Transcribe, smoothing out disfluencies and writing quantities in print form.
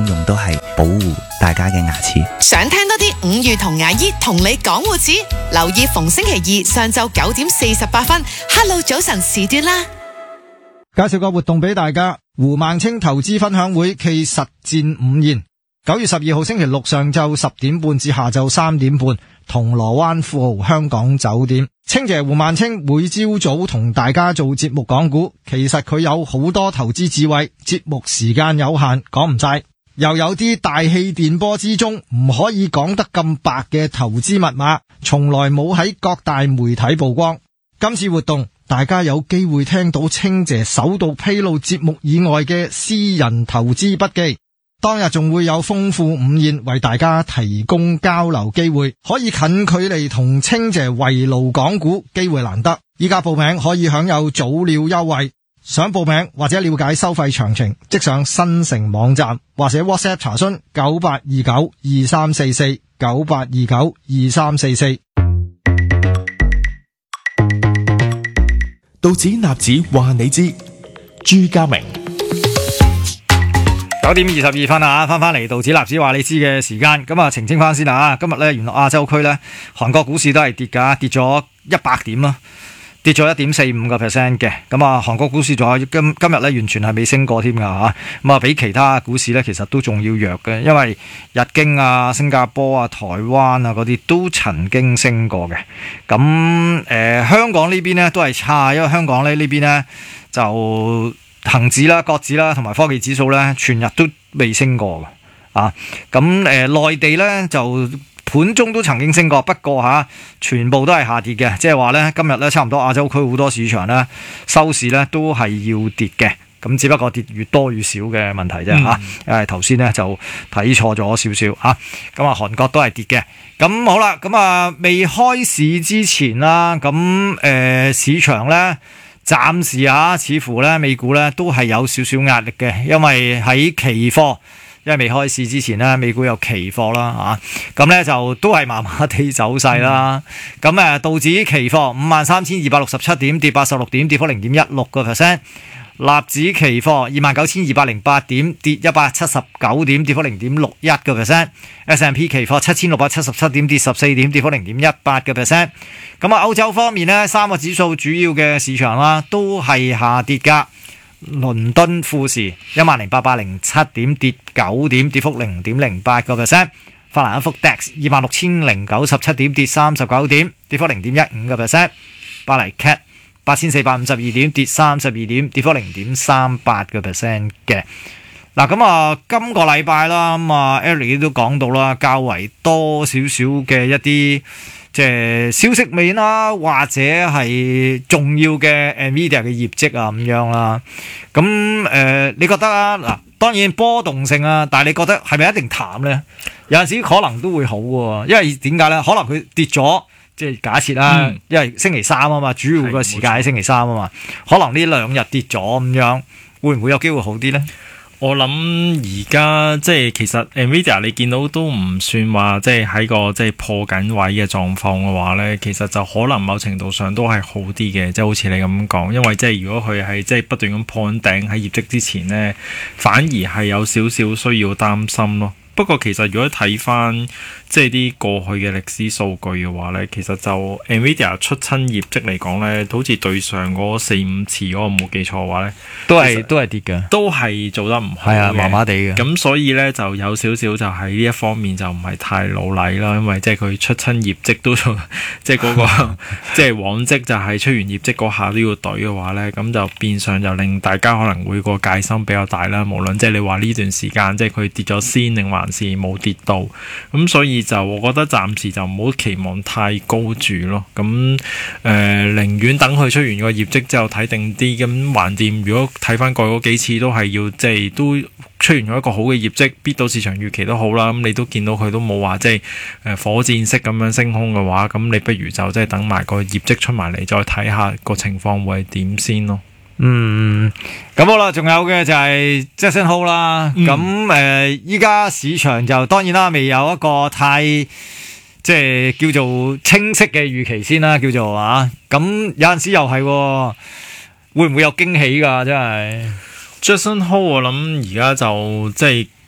功用都係保護大家嘅牙齒。 想聽多啲伍裕同牙醫同你講護齒，留意逢星期二上晝9:48，Hello 早晨時段啦。 介紹個活動俾大家，胡孟青投資分享會暨實戰午宴，9月12號星期六上晝10點半至下晝3點半，銅鑼灣富豪香港酒店。青姐胡孟青每朝早同大家做節目講股，其實佢有好多投資智慧，節目時間有限，講唔晒，又有啲大氣電波之中唔可以講得咁白嘅投資密碼，從來冇喺各大媒體曝光。今次活動大家有機會聽到青姐首度披露節目以外嘅私人投資筆記，當日仲會有豐富午宴為大家提供交流機會，可以近距離同青姐圍爐講股，機會難得。依家報名可以享有早鳥優惠，想報名或者了解收費詳情，即上新城網站或者 WhatsApp 查詢98292344 98292344。 道指納指話你知，朱家明 9:22啊，翻嚟道指納指話你知嘅時間，咁啊澄清翻先啦。今日咧原來亞洲區咧韓國股市都係跌㗎，跌咗100點啦，跌咗 1.45% 嘅。咁啊韓國股市仲有今日咧完全係未升過添㗎嚇，咁啊比其他股市咧其實都仲要弱嘅，因為日經啊、新加坡啊、台灣啊嗰啲都曾經升過嘅。咁香港呢邊咧都係差，因為香港咧呢邊咧就恒指啦、國指啦同埋科技指數咧全日都未升過嘅啊。咁內地咧就盤中都曾經升過，不過全部都係下跌嘅，即係話咧今日咧差唔多亞洲區好多市場咧收市咧都係要跌嘅，咁只不過跌越多越少嘅問題啫嚇。因為頭先咧就睇錯咗少少嚇，咁啊韓國都係跌嘅。咁好啦，咁啊未開市之前啦，咁市場咧暫時似乎咧美股咧都係有少少壓力嘅，因為喺期貨。因為未開市之前咧，美股有期貨啦嚇，咁咧就都係麻麻地走勢啦。咁道指期貨53,267點，跌86點，跌幅0.16%。納指期貨29,208點，跌179點，跌幅0.61%。S&P 期貨7,677點，跌14點，跌幅0.18%。咁歐洲方面咧，三個指數主要嘅市場啦，都係下跌㗎。倫敦富時10,807點，跌9點，跌幅0.08%。法蘭克福 DAX 26,097點，跌39點，跌幅0.15%。巴黎 CAC 8,452點，跌32點，跌幅0.38% 嘅。嗱咁今個禮拜啦，Eric 都講到啦，較為多少少嘅一啲即係消息面啦，或者係重要嘅 Nvidia 嘅業績啊咁樣啦。咁你覺得嗱，當然波動性啊，但係你覺得係咪一定淡咧？有陣時可能都會好喎，因為點解咧？可能佢跌咗，即係假設啦，因為星期三啊嘛，主要個時間喺星期三啊嘛，可能呢兩日跌咗咁樣，會唔會有機會好啲咧？ 我諗而家即係其實 Nvidia 你見到都唔算話即係喺個即係破緊位嘅狀況嘅話咧，其實就可能某程度上都係好啲嘅，即係好似你咁講，因為即係如果佢係即係不斷咁破緊頂喺業績之前咧，反而係有少少需要擔心咯。不過其實如果睇翻即係啲過去嘅歷史數據嘅話咧，其實就 Nvidia 出親業績嚟講咧，好似對上嗰4-5次嗰個冇記錯嘅話咧，都係跌嘅，都係做得唔好嘅，係啊，麻麻地嘅。咁所以咧就有少少就喺呢一方面就唔係太老禮啦，因為即係佢出親業績都即係嗰個即係往績就係出完業績嗰下都要懟嘅話咧，咁就變相就令大家可能會個戒心比較大啦。無論即係你話呢段時間即係佢跌咗先定還是冇跌到，咁所以就我覺得暫時就唔好期望太高住咯。咁寧願等佢出完個業績之後睇定啲，咁橫掂如果睇翻過去嗰幾次都係要即係都出現咗一個好嘅業績，逼到市場預期都好啦。咁你都見到佢都冇話即係火箭式咁樣升空嘅話，咁你不如就即係等埋個業績出埋嚟，再睇下個情況會係點先咯。 咁好啦，仲有嘅就係 Jackson Hole 啦。咁依家市場就當然啦，未有一個太即係叫做清晰嘅預期先啦，叫做咁有陣時又係會唔會有驚喜㗎？真係 Jackson Hole 我諗而家就即係